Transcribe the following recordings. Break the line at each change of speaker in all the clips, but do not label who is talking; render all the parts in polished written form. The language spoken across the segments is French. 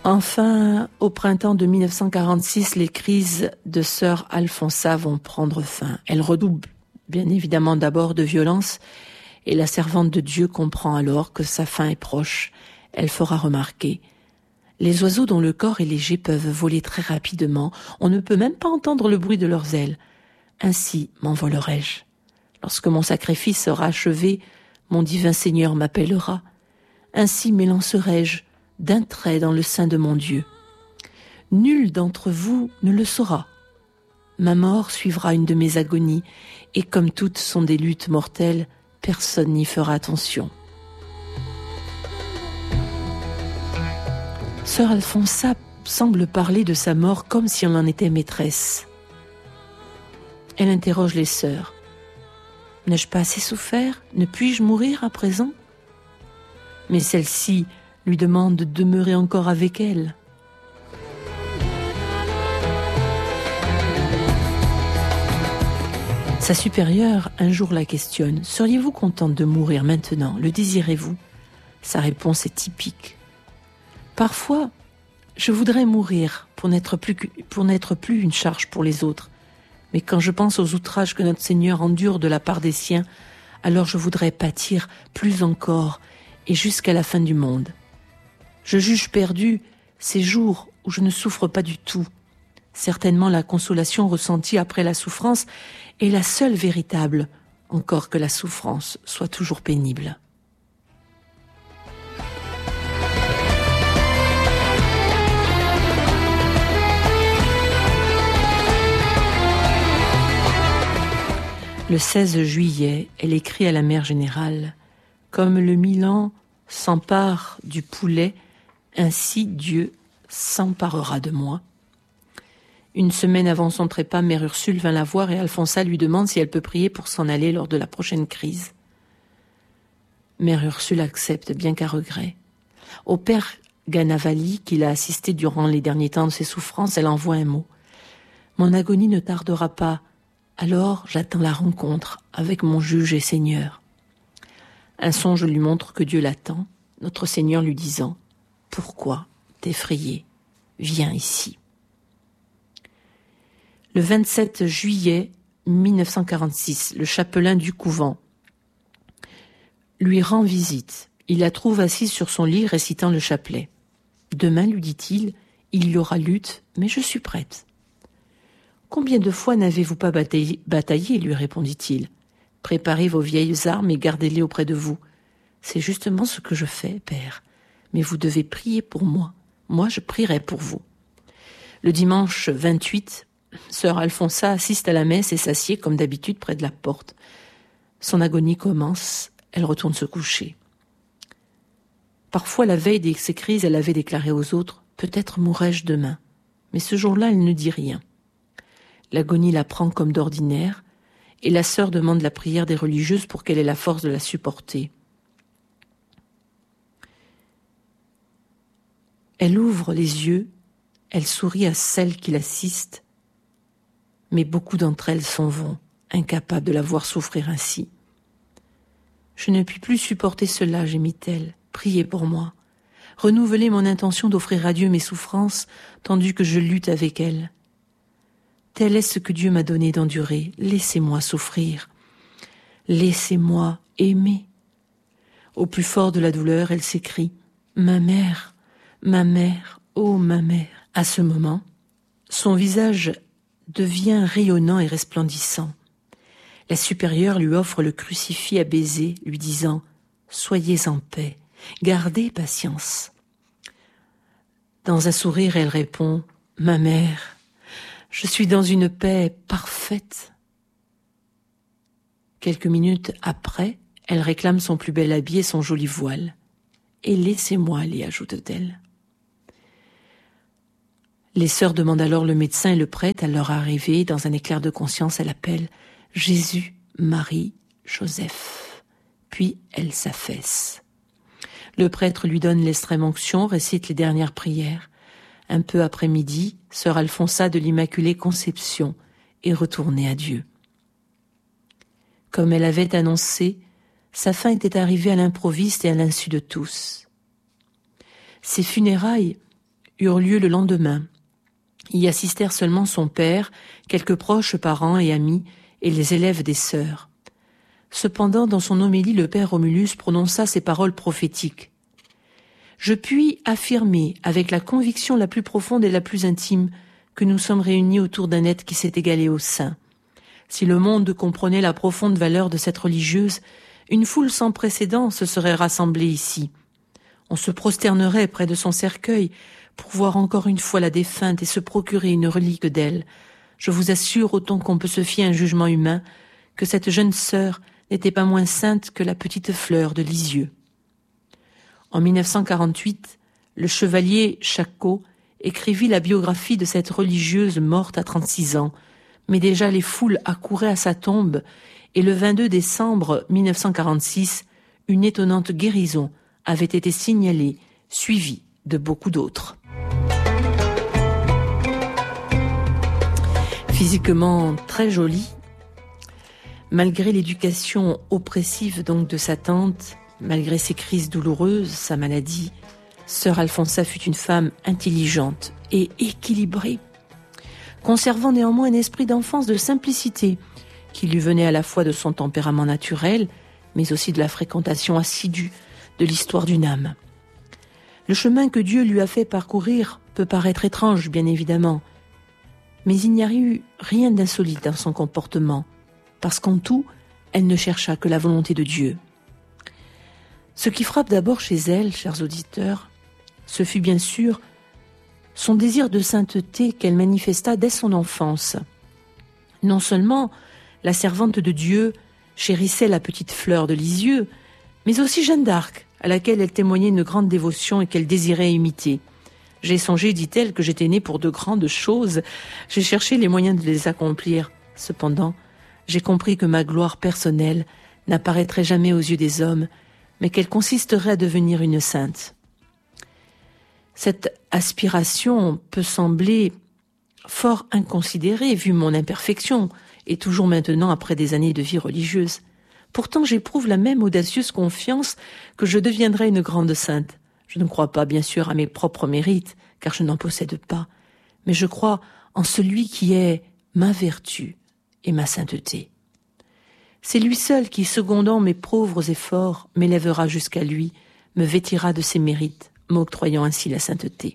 Enfin, au printemps de 1946, les crises de sœur Alfonsa vont prendre fin. Elles redoublent, bien évidemment, d'abord de violence, et la servante de Dieu comprend alors que sa fin est proche. Elle fera remarquer: les oiseaux dont le corps est léger peuvent voler très rapidement, on ne peut même pas entendre le bruit de leurs ailes. Ainsi m'envolerai-je. Lorsque mon sacrifice sera achevé, mon divin Seigneur m'appellera. Ainsi m'élancerai-je d'un trait dans le sein de mon Dieu. Nul d'entre vous ne le saura. Ma mort suivra une de mes agonies, et comme toutes sont des luttes mortelles, personne n'y fera attention. Sœur Alfonsa semble parler de sa mort comme si on en était maîtresse. Elle interroge les sœurs. « N'ai-je pas assez souffert? Ne puis-je mourir à présent ?» Mais celle-ci lui demande de demeurer encore avec elle. Sa supérieure un jour la questionne: « Seriez-vous contente de mourir maintenant? Le désirez-vous » Sa réponse est typique. « Parfois, je voudrais mourir pour n'être plus une charge pour les autres. Mais quand je pense aux outrages que notre Seigneur endure de la part des siens, alors je voudrais pâtir plus encore et jusqu'à la fin du monde. Je juge perdu ces jours où je ne souffre pas du tout. Certainement la consolation ressentie après la souffrance est la seule véritable, encore que la souffrance soit toujours pénible. » Le 16 juillet, elle écrit à la mère générale: « Comme le Milan s'empare du poulet, ainsi Dieu s'emparera de moi. » Une semaine avant son trépas, mère Ursule vint la voir et Alfonsa lui demande si elle peut prier pour s'en aller lors de la prochaine crise. Mère Ursule accepte, bien qu'à regret. Au père Ganavali, qui l'a assisté durant les derniers temps de ses souffrances, elle envoie un mot: « Mon agonie ne tardera pas. Alors j'attends la rencontre avec mon juge et Seigneur. » Un songe lui montre que Dieu l'attend, notre Seigneur lui disant: « Pourquoi t'effrayer? Viens ici. » Le 27 juillet 1946, le chapelain du couvent lui rend visite. Il la trouve assise sur son lit récitant le chapelet. « Demain, lui dit-il, il y aura lutte, mais je suis prête. » « Combien de fois n'avez-vous pas bataillé, lui répondit-il. « Préparez vos vieilles armes et gardez-les auprès de vous. C'est justement ce que je fais, père. Mais vous devez prier pour moi. Moi, je prierai pour vous. » Le dimanche 28, sœur Alfonsa assiste à la messe et s'assied comme d'habitude près de la porte. Son agonie commence, elle retourne se coucher. Parfois, la veille de ces crises, elle avait déclaré aux autres: « Peut-être mourrai-je demain. » Mais ce jour-là, elle ne dit rien. L'agonie la prend comme d'ordinaire, et la sœur demande la prière des religieuses pour qu'elle ait la force de la supporter. Elle ouvre les yeux, elle sourit à celles qui l'assistent, mais beaucoup d'entre elles s'en vont, incapables de la voir souffrir ainsi. « Je ne puis plus supporter cela, gémit-elle. Priez pour moi. Renouvelez mon intention d'offrir à Dieu mes souffrances, tandis que je lutte avec elle. Tel est ce que Dieu m'a donné d'endurer. Laissez-moi souffrir. Laissez-moi aimer. » Au plus fort de la douleur, elle s'écrie: « Ma mère, oh ma mère !» À ce moment, son visage devient rayonnant et resplendissant. La supérieure lui offre le crucifix à baiser, lui disant: « Soyez en paix, gardez patience. » Dans un sourire, elle répond: « Ma mère, je suis dans une paix parfaite. » Quelques minutes après, elle réclame son plus bel habit et son joli voile. « Et laissez-moi aller », ajoute-t-elle. Les sœurs demandent alors le médecin et le prêtre. À leur arrivée, dans un éclair de conscience, elle appelle Jésus, Marie, Joseph. Puis elle s'affaisse. Le prêtre lui donne l'extrême onction, récite les dernières prières. Un peu après midi, sœur Alfonsa de l'Immaculée Conception est retournée à Dieu. Comme elle avait annoncé, sa fin était arrivée à l'improviste et à l'insu de tous. Ses funérailles eurent lieu le lendemain. Y assistèrent seulement son père, quelques proches parents et amis, et les élèves des sœurs. Cependant, dans son homélie, le père Romulus prononça ces paroles prophétiques. « Je puis affirmer, avec la conviction la plus profonde et la plus intime, que nous sommes réunis autour d'un être qui s'est égalé au saint. Si le monde comprenait la profonde valeur de cette religieuse, une foule sans précédent se serait rassemblée ici. On se prosternerait près de son cercueil pour voir encore une fois la défunte et se procurer une relique d'elle. Je vous assure, autant qu'on peut se fier à un jugement humain, que cette jeune sœur n'était pas moins sainte que la petite fleur de Lisieux. » En 1948, le chevalier Chacot écrivit la biographie de cette religieuse morte à 36 ans, mais déjà les foules accouraient à sa tombe et le 22 décembre 1946, une étonnante guérison avait été signalée, suivie de beaucoup d'autres. Physiquement très jolie, malgré l'éducation oppressive donc de sa tante, malgré ses crises douloureuses, sa maladie, sœur Alfonsa fut une femme intelligente et équilibrée, conservant néanmoins un esprit d'enfance de simplicité qui lui venait à la fois de son tempérament naturel, mais aussi de la fréquentation assidue de l'histoire d'une âme. Le chemin que Dieu lui a fait parcourir peut paraître étrange, bien évidemment, mais il n'y a eu rien d'insolite dans son comportement, parce qu'en tout, elle ne chercha que la volonté de Dieu. Ce qui frappe d'abord chez elle, chers auditeurs, ce fut bien sûr son désir de sainteté qu'elle manifesta dès son enfance. Non seulement la servante de Dieu chérissait la petite fleur de Lisieux, mais aussi Jeanne d'Arc, à laquelle elle témoignait une grande dévotion et qu'elle désirait imiter. « J'ai songé, dit-elle, que j'étais née pour de grandes choses. J'ai cherché les moyens de les accomplir. Cependant, j'ai compris que ma gloire personnelle n'apparaîtrait jamais aux yeux des hommes, mais qu'elle consisterait à devenir une sainte. » Cette aspiration peut sembler fort inconsidérée vu mon imperfection, et toujours maintenant après des années de vie religieuse. Pourtant, j'éprouve la même audacieuse confiance que je deviendrai une grande sainte. Je ne crois pas, bien sûr, à mes propres mérites, car je n'en possède pas, mais je crois en celui qui est ma vertu et ma sainteté. C'est lui seul qui, secondant mes pauvres efforts, m'élèvera jusqu'à lui, me vêtira de ses mérites, m'octroyant ainsi la sainteté.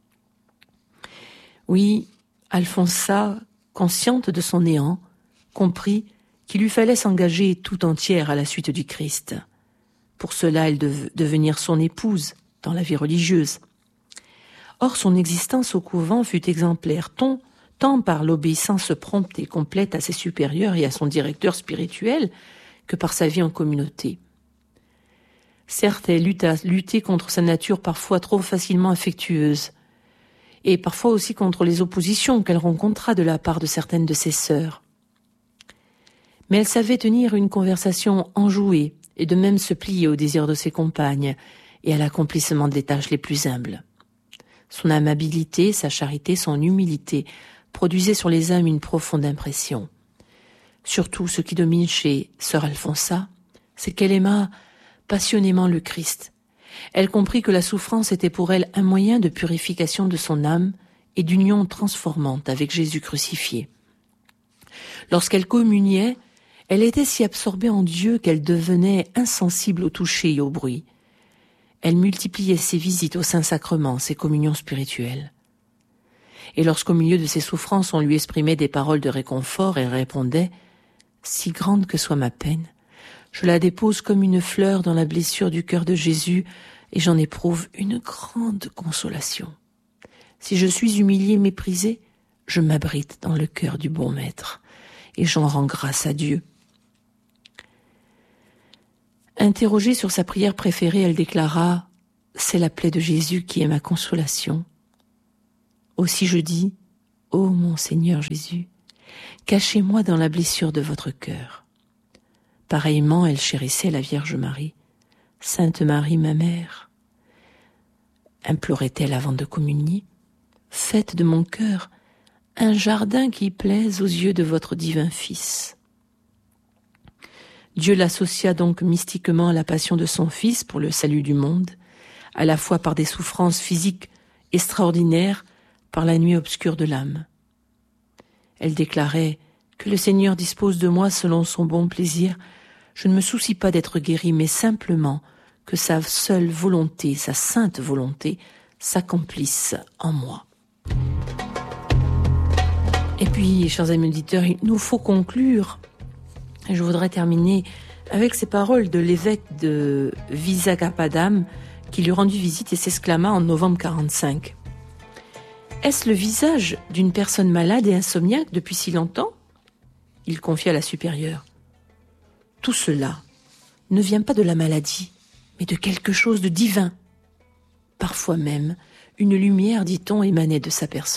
Oui, Alfonsa, consciente de son néant, comprit qu'il lui fallait s'engager tout entière à la suite du Christ. Pour cela, elle devait devenir son épouse dans la vie religieuse. Or, son existence au couvent fut exemplaire, tant par l'obéissance prompte et complète à ses supérieurs et à son directeur spirituel, que par sa vie en communauté. Certes, elle eut à lutter contre sa nature parfois trop facilement affectueuse, et parfois aussi contre les oppositions qu'elle rencontra de la part de certaines de ses sœurs. Mais elle savait tenir une conversation enjouée, et de même se plier aux désirs de ses compagnes, et à l'accomplissement des tâches les plus humbles. Son amabilité, sa charité, son humilité produisaient sur les âmes une profonde impression. Surtout, ce qui domine chez sœur Alfonsa, c'est qu'elle aima passionnément le Christ. Elle comprit que la souffrance était pour elle un moyen de purification de son âme et d'union transformante avec Jésus crucifié. Lorsqu'elle communiait, elle était si absorbée en Dieu qu'elle devenait insensible au toucher et au bruit. Elle multipliait ses visites au Saint-Sacrement, ses communions spirituelles. Et lorsqu'au milieu de ses souffrances on lui exprimait des paroles de réconfort, elle répondait « Si grande que soit ma peine, je la dépose comme une fleur dans la blessure du cœur de Jésus et j'en éprouve une grande consolation. Si je suis humiliée, méprisée, je m'abrite dans le cœur du bon Maître et j'en rends grâce à Dieu. » Interrogée sur sa prière préférée, elle déclara « C'est la plaie de Jésus qui est ma consolation. » Aussi je dis « Ô mon Seigneur Jésus, cachez-moi dans la blessure de votre cœur. » Pareillement, elle chérissait la Vierge Marie. « Sainte Marie, ma mère, implorait-elle avant de communier, faites de mon cœur un jardin qui plaise aux yeux de votre divin Fils. » Dieu l'associa donc mystiquement à la passion de son Fils pour le salut du monde, à la fois par des souffrances physiques extraordinaire par la nuit obscure de l'âme. Elle déclarait que le Seigneur dispose de moi selon son bon plaisir. Je ne me soucie pas d'être guérie, mais simplement que sa seule volonté, sa sainte volonté, s'accomplisse en moi. Et puis, chers amis auditeurs, il nous faut conclure. Et je voudrais terminer avec ces paroles de l'évêque de Visagapadam qui lui rendit visite et s'exclama en novembre 45. « Est-ce le visage d'une personne malade et insomniaque depuis si longtemps ?» Il confia à la supérieure. « Tout cela ne vient pas de la maladie, mais de quelque chose de divin. Parfois même, une lumière, dit-on, émanait de sa personne. »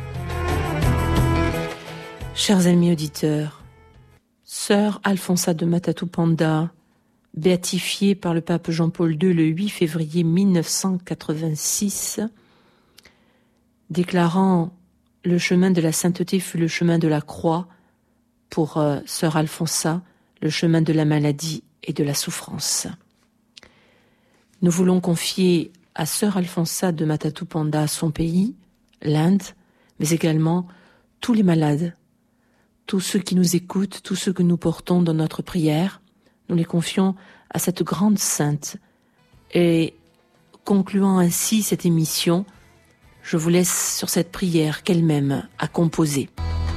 Chers amis auditeurs, Sœur Alfonsa de Matatoupanda, béatifiée par le pape Jean-Paul II le 8 février 1986, déclarant « Le chemin de la sainteté fut le chemin de la croix » pour Sœur Alfonsa, le chemin de la maladie et de la souffrance. Nous voulons confier à Sœur Alfonsa de Matatoupanda son pays, l'Inde, mais également tous les malades, tous ceux qui nous écoutent, tous ceux que nous portons dans notre prière. Nous les confions à cette grande sainte. Et concluant ainsi cette émission, je vous laisse sur cette prière qu'elle-même a composée.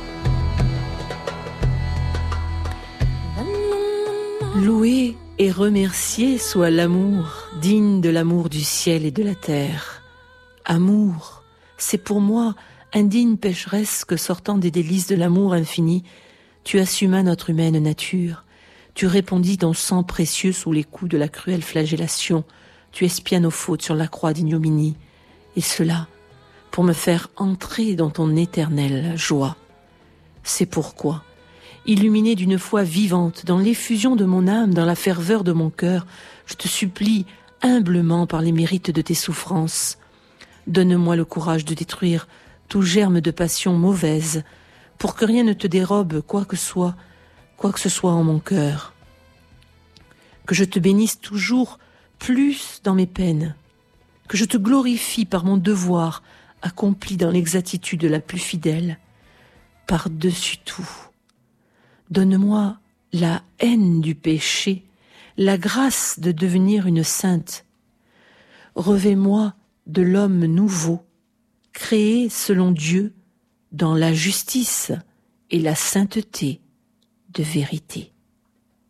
Loué et remercié soit l'amour, digne de l'amour du ciel et de la terre. Amour, c'est pour moi, indigne pécheresse que sortant des délices de l'amour infini, tu assumas notre humaine nature, tu répondis ton sang précieux sous les coups de la cruelle flagellation, tu expias nos fautes sur la croix d'ignominie, et cela pour me faire entrer dans ton éternelle joie. C'est pourquoi, illuminé d'une foi vivante, dans l'effusion de mon âme, dans la ferveur de mon cœur, je te supplie humblement par les mérites de tes souffrances, donne-moi le courage de détruire tout germe de passion mauvaise, pour que rien ne te dérobe quoi que ce soit en mon cœur. Que je te bénisse toujours plus dans mes peines, que je te glorifie par mon devoir accompli dans l'exactitude la plus fidèle. Par-dessus tout, donne-moi la haine du péché, la grâce de devenir une sainte. Revêt-moi de l'homme nouveau, créé selon Dieu dans la justice et la sainteté de vérité.